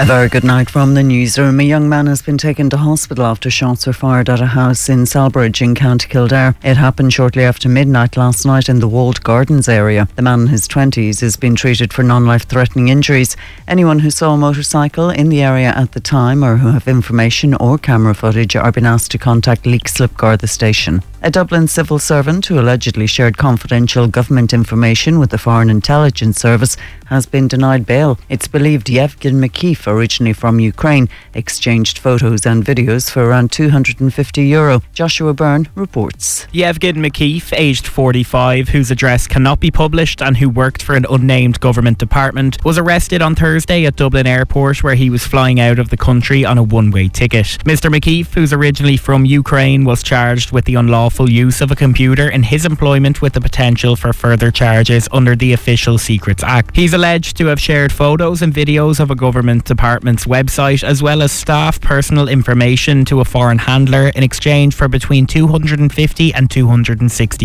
A very good night from the newsroom. A young man has been taken to hospital after shots were fired at a house in Salbridge in County Kildare. It happened shortly after midnight last night in the Walled Gardens area. The man in his 20s has been treated for non-life-threatening injuries. Anyone who saw a motorcycle in the area at the time or who have information or camera footage are being asked to contact Leixlip Garda station. A Dublin civil servant who allegedly shared confidential government information with the Foreign Intelligence Service has been denied bail. It's believed Yevgen Mikheev, originally from Ukraine, exchanged photos and videos for around €250. Joshua Byrne reports. Yevgen Mikheev, aged 45, whose address cannot be published and who worked for an unnamed government department, was arrested on Thursday at Dublin Airport, where he was flying out of the country on a one-way ticket. Mr Mikheev, who's originally from Ukraine, was charged with the unlawful use of a computer in his employment, with the potential for further charges under the Official Secrets Act. He's alleged to have shared photos and videos of a government department's website as well as staff personal information to a foreign handler in exchange for between €250 and €260.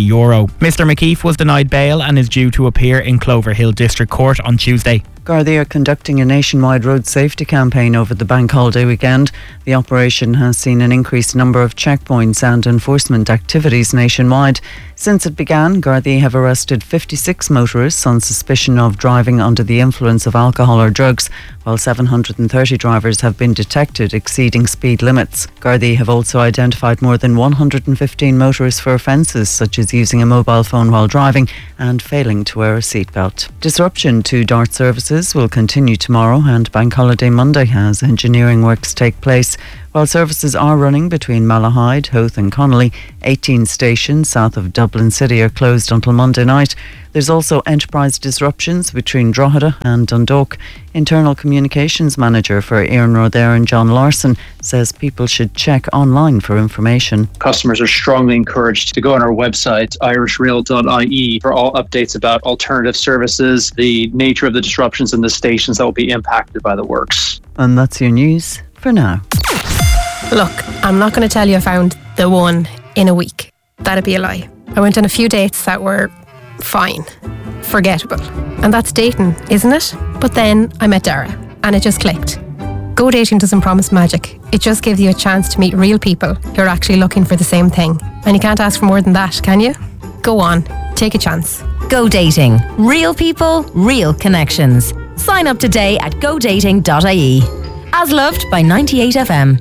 Mr Mikheev was denied bail and is due to appear in Cloverhill District Court on Tuesday. Gardaí are conducting a nationwide road safety campaign over the bank holiday weekend. The operation has seen an increased number of checkpoints and enforcement activities nationwide. Since it began, Gardaí have arrested 56 motorists on suspicion of driving under the influence of alcohol or drugs, while 730 drivers have been detected exceeding speed limits. Gardaí have also identified more than 115 motorists for offences such as using a mobile phone while driving and failing to wear a seatbelt. Disruption to DART services will continue tomorrow and Bank Holiday Monday as engineering works take place. While services are running between Malahide, Howth and Connolly, 18 stations south of Dublin City are closed until Monday night. There's also enterprise disruptions between Drogheda and Dundalk. Internal Communications Manager for Iarnród Éireann, John Larson, says people should check online for information. Customers are strongly encouraged to go on our website, irishrail.ie, for all updates about alternative services, the nature of the disruptions in the stations that will be impacted by the works. And that's your news for now. Look, I'm not going to tell you I found the one in a week. That'd be a lie. I went on a few dates that were fine, forgettable. And that's dating, isn't it? But then I met Dara and it just clicked. Go dating doesn't promise magic. It just gives you a chance to meet real people who are actually looking for the same thing. And you can't ask for more than that, can you? Go on, take a chance. Go dating. Real people, real connections. Sign up today at godating.ie. As loved by 98FM.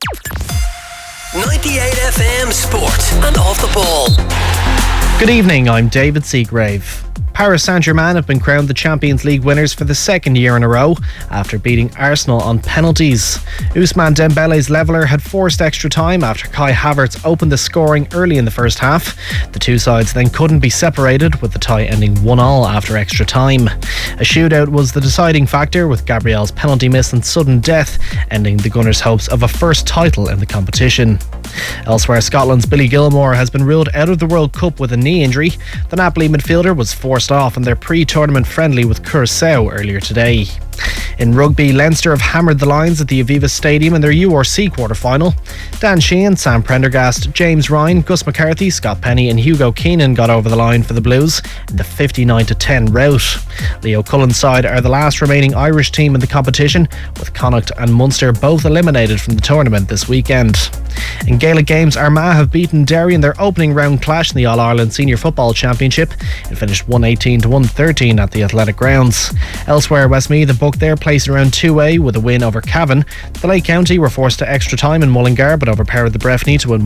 98FM Sport and Off the Ball. Good evening, I'm David Seagrave. Paris Saint-Germain have been crowned the Champions League winners for the second year in a row after beating Arsenal on penalties. Ousmane Dembele's leveller had forced extra time after Kai Havertz opened the scoring early in the first half. The two sides then couldn't be separated, with the tie ending 1-1 after extra time. A shootout was the deciding factor, with Gabriel's penalty miss and sudden death ending the Gunners' hopes of a first title in the competition. Elsewhere, Scotland's Billy Gilmour has been ruled out of the World Cup with a knee injury. The Napoli midfielder was forced off in their pre-tournament friendly with Curaçao earlier today. In rugby, Leinster have hammered the Lions at the Aviva Stadium in their URC quarter-final. Dan Sheehan, Sam Prendergast, James Ryan, Gus McCarthy, Scott Penny and Hugo Keenan got over the line for the Blues in the 59-10 rout. Leo Cullen's side are the last remaining Irish team in the competition, with Connacht and Munster both eliminated from the tournament this weekend. In Gaelic games, Armagh have beaten Derry in their opening round clash in the All-Ireland Senior Football Championship. It finished 118-113 at the Athletic Grounds. Elsewhere, Westmeath have booked their place in round 2A with a win over Cavan. The Lake County were forced to extra time in Mullingar but overpowered the Breffni to win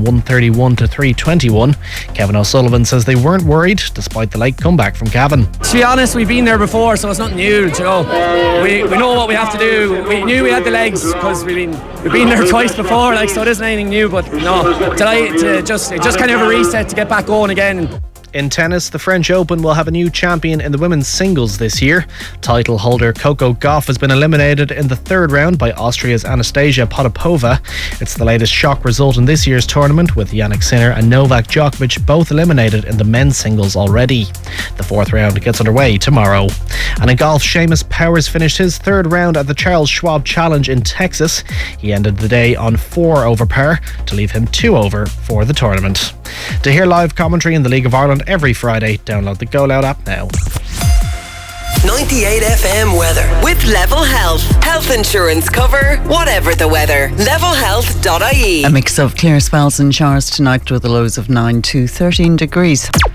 131-321. Kevin O'Sullivan says they weren't worried despite the late comeback from Cavan. To be honest, we've been there before, so it's nothing new. You know, we know what we have to do. We knew we had the legs because we've been there twice before, so it isn't anything new. But no, tonight it just kind of a reset to get back going again. In tennis, the French Open will have a new champion in the women's singles this year. Title holder Coco Gauff has been eliminated in the third round by Austria's Anastasia Potapova. It's the latest shock result in this year's tournament, with Jannik Sinner and Novak Djokovic both eliminated in the men's singles already. The fourth round gets underway tomorrow. And in golf, Seamus Powers finished his third round at the Charles Schwab Challenge in Texas. He ended the day on 4 over par to leave him 2 over for the tournament. To hear live commentary in the League of Ireland every Friday, download the Go Loud app now. 98 FM weather. With Level Health. Health insurance cover, whatever the weather. levelhealth.ie. A mix of clear spells and showers tonight with the lows of 9 to 13 degrees.